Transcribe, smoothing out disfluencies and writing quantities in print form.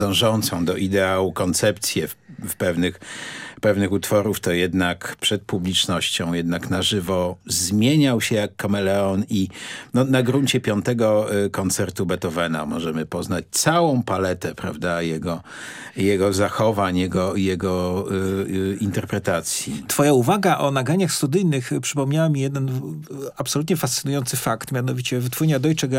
dążącą do ideału koncepcję w pewnych utworów, to jednak przed publicznością, jednak na żywo zmieniał się jak kameleon i na gruncie 5. koncertu Beethovena możemy poznać całą paletę, prawda, jego zachowań, jego interpretacji. Twoja uwaga o nagraniach studyjnych przypomniała mi jeden absolutnie fascynujący fakt, mianowicie wytwórnia Deutsche